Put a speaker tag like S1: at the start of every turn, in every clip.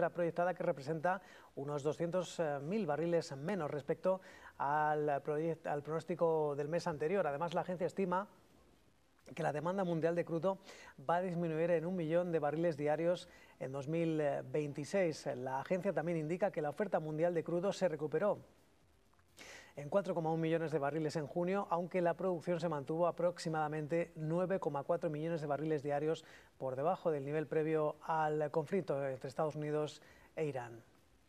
S1: proyectada, que representa unos 200.000 barriles menos respecto al pronóstico del mes anterior. Además, la agencia estima que la demanda mundial de crudo va a disminuir en 1 millón de barriles diarios en 2026. La agencia también indica que la oferta mundial de crudo se recuperó en 4,1 millones de barriles en junio, aunque la producción se mantuvo aproximadamente 9,4 millones de barriles diarios por debajo del nivel previo al conflicto entre Estados Unidos e Irán.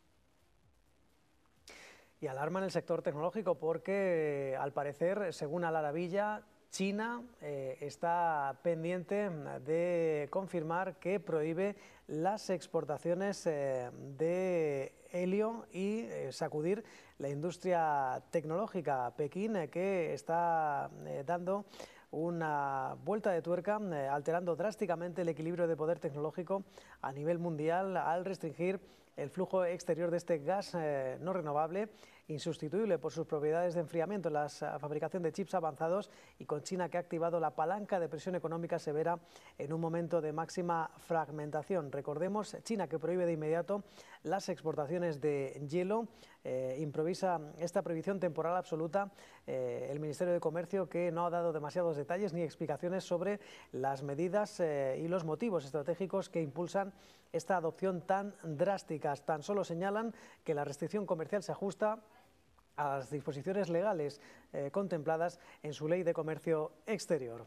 S1: Y alarma en el sector tecnológico porque, al parecer, según Al-Arabiya, China está pendiente de confirmar que prohíbe las exportaciones de helio y sacudir la industria tecnológica. Pekín, que está dando una vuelta de tuerca, alterando drásticamente el equilibrio de poder tecnológico a nivel mundial al restringir el flujo exterior de este gas no renovable, insustituible por sus propiedades de enfriamiento en la fabricación de chips avanzados, y con China, que ha activado la palanca de presión económica severa en un momento de máxima fragmentación. Recordemos, China, que prohíbe de inmediato las exportaciones de hielo, improvisa esta prohibición temporal absoluta el Ministerio de Comercio, que no ha dado demasiados detalles ni explicaciones sobre las medidas y los motivos estratégicos que impulsan esta adopción tan drástica. Tan solo señalan que la restricción comercial se ajusta a las disposiciones legales contempladas en su ley de comercio exterior.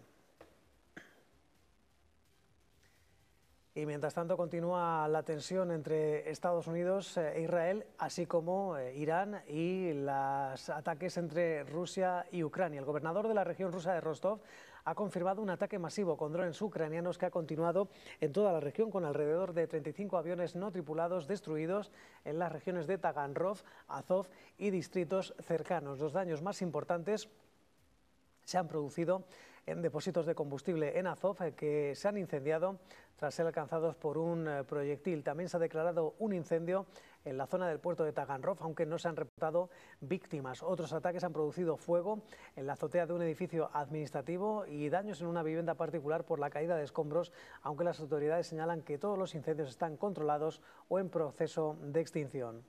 S1: Y mientras tanto continúa la tensión entre Estados Unidos e Israel, así como Irán y los ataques entre Rusia y Ucrania. El gobernador de la región rusa de Rostov ha confirmado un ataque masivo con drones ucranianos que ha continuado en toda la región, con alrededor de 35 aviones no tripulados destruidos en las regiones de Taganrov, Azov y distritos cercanos. Los daños más importantes se han producido en depósitos de combustible en Azov, que se han incendiado tras ser alcanzados por un proyectil. También se ha declarado un incendio en la zona del puerto de Taganrov, aunque no se han reportado víctimas. Otros ataques han producido fuego en la azotea de un edificio administrativo y daños en una vivienda particular por la caída de escombros, aunque las autoridades señalan que todos los incendios están controlados o en proceso de extinción.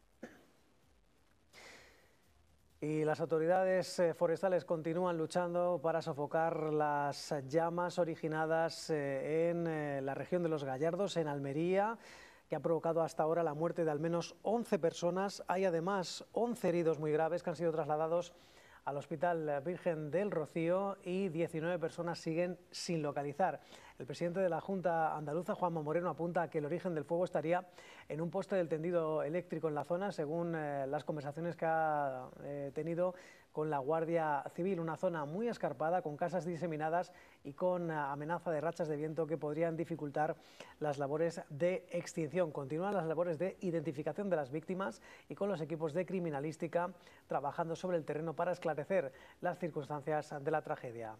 S1: Y las autoridades forestales continúan luchando para sofocar las llamas originadas en la región de Los Gallardos, en Almería, que ha provocado hasta ahora la muerte de al menos 11 personas. Hay además 11 heridos muy graves que han sido trasladados al Hospital Virgen del Rocío y 19 personas siguen sin localizar. El presidente de la Junta Andaluza, Juanma Moreno, apunta a que el origen del fuego estaría en un poste del tendido eléctrico en la zona, según las conversaciones que ha tenido con la Guardia Civil. Una zona muy escarpada, con casas diseminadas y con amenaza de rachas de viento que podrían dificultar las labores de extinción. Continúan las labores de identificación de las víctimas y con los equipos de criminalística trabajando sobre el terreno para esclarecer las circunstancias de la tragedia.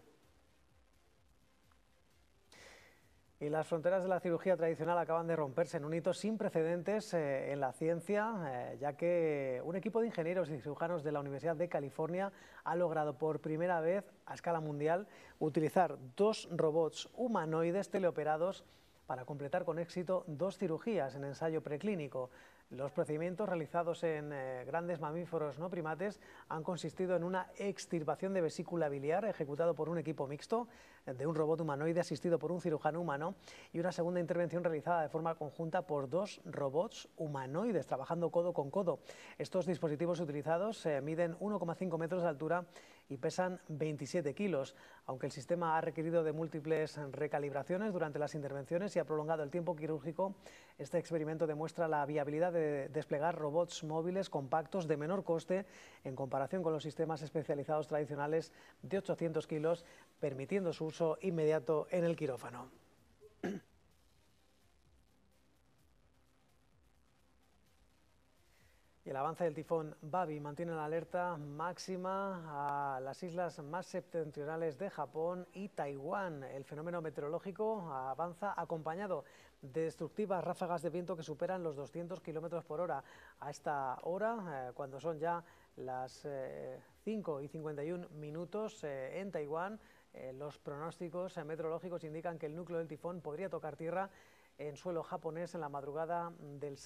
S1: Y las fronteras de la cirugía tradicional acaban de romperse en un hito sin precedentes en la ciencia, ya que un equipo de ingenieros y cirujanos de la Universidad de California ha logrado por primera vez a escala mundial utilizar 2 robots humanoides teleoperados para completar con éxito 2 cirugías en ensayo preclínico. Los procedimientos realizados en grandes mamíferos no primates han consistido en una extirpación de vesícula biliar ejecutado por un equipo mixto de un robot humanoide asistido por un cirujano humano, y una segunda intervención realizada de forma conjunta por 2 robots humanoides trabajando codo con codo. Estos dispositivos utilizados miden 1,5 metros de altura y pesan 27 kilos. Aunque el sistema ha requerido de múltiples recalibraciones durante las intervenciones y ha prolongado el tiempo quirúrgico, este experimento demuestra la viabilidad de desplegar robots móviles compactos de menor coste en comparación con los sistemas especializados tradicionales de 800 kilos, permitiendo su uso inmediato en el quirófano. Y el avance del tifón Babi mantiene la alerta máxima a las islas más septentrionales de Japón y Taiwán. El fenómeno meteorológico avanza acompañado de destructivas ráfagas de viento que superan los 200 kilómetros por hora. A esta hora, cuando son ya las 5:51 en Taiwán, los pronósticos meteorológicos indican que el núcleo del tifón podría tocar tierra en suelo japonés en la madrugada del